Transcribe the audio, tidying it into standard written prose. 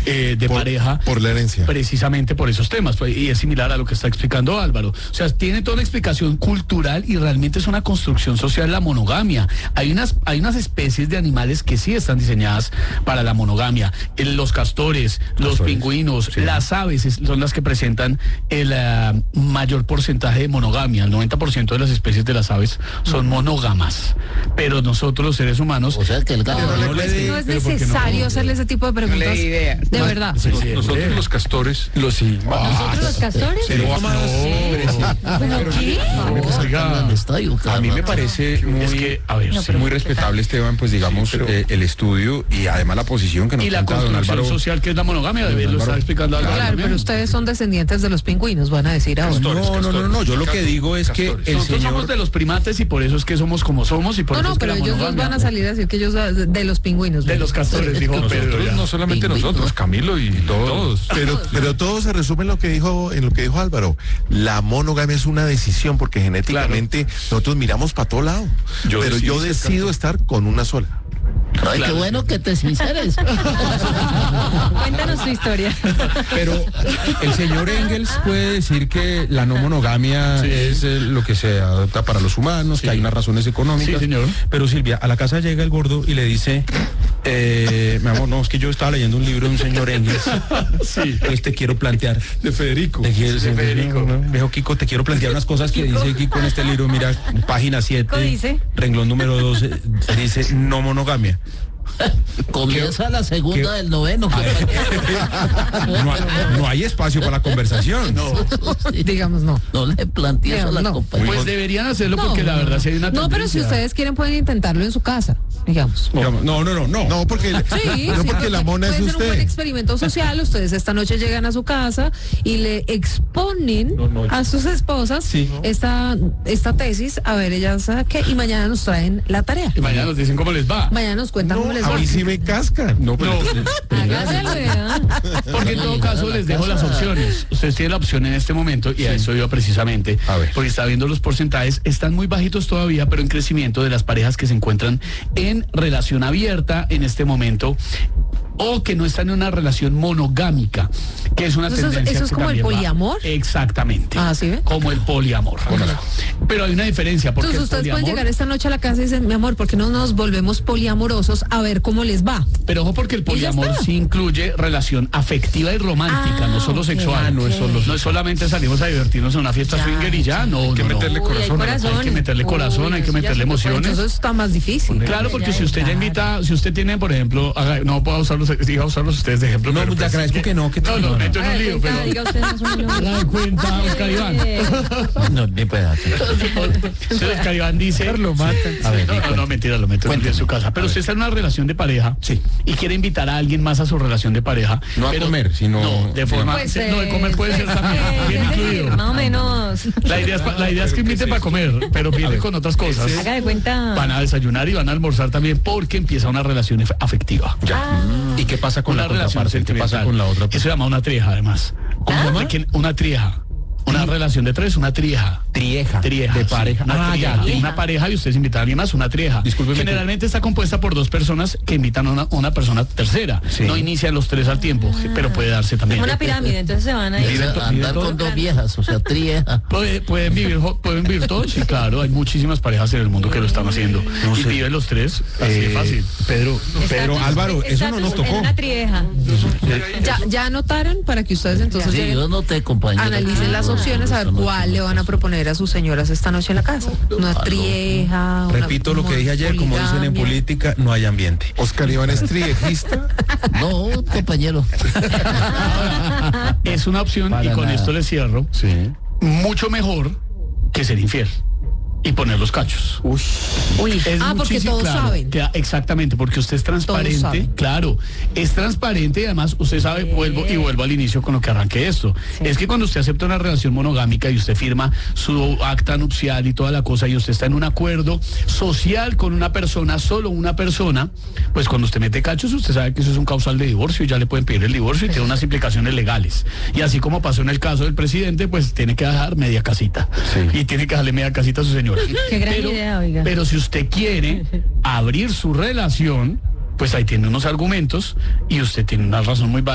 de pareja. Por la herencia. Precisamente por esos temas, pues, y es similar a lo que está explicando Álvaro. O sea, tiene toda una explicación cultural y realmente es una construcción social la monogamia. Hay unas especies de animales que sí están diseñadas para la monogamia. Los castores, los pingüinos, sí. Las aves son las que presentan el mayor porcentaje de monogamia. El 90% de las especies de las aves son monógamas. Pero nosotros los seres humanos... O sea que el gato no es necesario hacerle ese tipo de preguntas. De verdad. Nosotros los castores, ¿Nosotros los castores? ¿Pero qué? A mí me parece muy respetable, Esteban, pues digamos, el estudio y además la posición que nos y la cuenta don construcción Álvaro social que es la monogamia, lo está explicando Álvaro. Claro, pero ustedes son descendientes de los pingüinos, van a decir ahora. No, yo lo que digo es que nosotros somos de los primates y por eso es que somos como somos y por eso es que pero ellos dos van a salir a decir que ellos de los pingüinos. De los castores, dijo Pedro. No solamente nosotros, Camilo y todos. Pero todo se resume en lo que dijo Álvaro. La monogamia es una decisión porque genéticamente nosotros miramos para todo lado. Pero yo decido estar con una sola. Ay, qué bueno que te sinceres. Cuéntanos tu historia. Pero el señor Engels puede decir que la no monogamia es lo que se adopta para los humanos, que hay unas razones económicas. Sí, señor. Pero Silvia, a la casa llega el gordo y le dice, mi amor, no, es que yo estaba leyendo un libro de un señor Engels. Sí. Pues te quiero plantear. De Federico. Federico. Viejo Kiko, te quiero plantear unas cosas que dice Kiko en este libro. Mira, página 7, renglón número 12, dice no monogamia. Comienza la segunda del noveno. No hay espacio para la conversación. Digamos no. No le plantees a la compañía. Pues deberían hacerlo porque la verdad sí hay una tendencia. No, pero si ustedes quieren pueden intentarlo en su casa, digamos. No, porque la mona es puede ser un buen usted. experimento social. Ustedes esta noche llegan a su casa y le exponen a sus esposas esta tesis, a ver ellas qué, y mañana nos traen la tarea. Y mañana nos dicen cómo les va. Mañana nos cuentan cómo les va. A mí sí me cascan. Porque en todo caso les dejo las opciones. Ustedes tienen la opción en este momento y a eso iba precisamente. Porque está viendo los porcentajes, están muy bajitos todavía, pero en crecimiento de las parejas que se encuentran en relación abierta en este momento o que no están en una relación monogámica, que es una tendencia. ¿Eso es como el poliamor? Exactamente. ¿Sí ve? Como el poliamor. Pero hay una diferencia. Porque entonces ustedes pueden llegar esta noche a la casa y dicen, mi amor, ¿por qué no nos volvemos poliamorosos a ver cómo les va? Pero ojo, porque el poliamor sí incluye relación afectiva y romántica, no solo sexual. No es solamente salimos a divertirnos en una fiesta swinger y ya, no. Hay que meterle corazón. Hay que meterle corazón, hay que meterle emociones. Eso está más difícil. Claro, porque si usted ya invita, si usted tiene, por ejemplo, no puedo usarlos ustedes de ejemplo. No, te agradezco que no. No, meto en un lío, pero... Da cuenta, Oscar Iván. No, ni pedazo. Oscar Iván dice... Lo matan. No, mentira, lo meto en su casa. Pero usted está en una relación de pareja y quiere invitar a alguien más a su relación de pareja. No a comer, sino... No, de forma... No, de comer puede ser también bien incluido. Más o menos. La idea es que invite para comer, pero viene con otras cosas. Haga de cuenta. Van a desayunar y van a almorzar también porque empieza una relación afectiva. ¿Y qué pasa con la relación contraparte? ¿Qué pasa con la otra? Eso se llama una trieja, además. ¿Cómo se llama? Una trieja. Una relación de tres, una trieja. Trieja. De pareja. Una pareja y ustedes invitan a alguien más, una trieja. Discúlpeme. Generalmente está compuesta por dos personas que invitan a una persona tercera. No inician los tres al tiempo, pero puede darse también. Una pirámide, entonces se van a ir. Andar con dos viejas, o sea, trieja. ¿Pueden vivir todos? Sí, claro, hay muchísimas parejas en el mundo que lo están haciendo. Y viven los tres, así de fácil. Pedro, Álvaro, eso no nos tocó. Una trieja. ¿Ya anotaron para que ustedes entonces Sí, yo noté, compañero. analicen las opciones a ver cuál le van a proponer a sus señoras esta noche en la casa? Una trieja. Repito lo que dije ayer, como dicen en política, no hay ambiente. Oscar Iván es triejista. No, compañero. Es una opción y con esto le cierro. Mucho mejor que ser infiel y poner los cachos. Porque todos saben. Exactamente, porque usted es transparente. Claro, es transparente y además usted sabe, vuelvo al inicio con lo que arranqué esto. Es que cuando usted acepta una relación monogámica y usted firma su acta nupcial y toda la cosa y usted está en un acuerdo social con una persona, solo una persona, pues cuando usted mete cachos usted sabe que eso es un causal de divorcio y ya le pueden pedir el divorcio y tiene unas implicaciones legales. Y así como pasó en el caso del presidente, pues tiene que dejar media casita. Y tiene que dejarle media casita a su señora. Qué gran idea, oiga. Pero si usted quiere abrir su relación, pues ahí tiene unos argumentos y usted tiene una razón muy válida